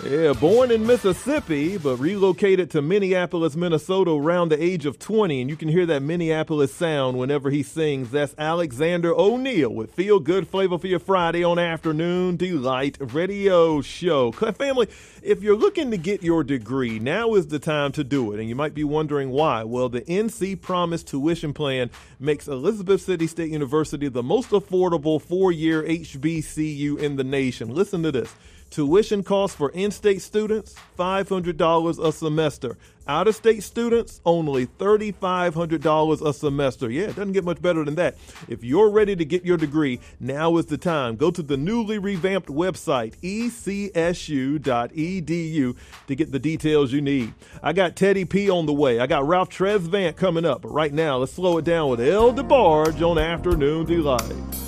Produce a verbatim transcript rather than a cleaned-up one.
Yeah, born in Mississippi, but relocated to Minneapolis, Minnesota around the age of twenty, and you can hear that Minneapolis sound whenever he sings. That's Alexander O'Neal with Feel Good Flavor for your Friday on Afternoon Delight Radio Show. Family, if you're looking to get your degree, now is the time to do it, and you might be wondering why. Well, the N C Promise tuition plan makes Elizabeth City State University the most affordable four-year H B C U in the nation. Listen to this. Tuition costs for in-state students, five hundred dollars a semester. Out-of-state students, only three thousand five hundred dollars a semester. Yeah, it doesn't get much better than that. If you're ready to get your degree, now is the time. Go to the newly revamped website, e c s u dot e d u, to get the details you need. I got Teddy P on the way. I got Ralph Tresvant coming up. But right now, let's slow it down with El DeBarge on Afternoon Delight.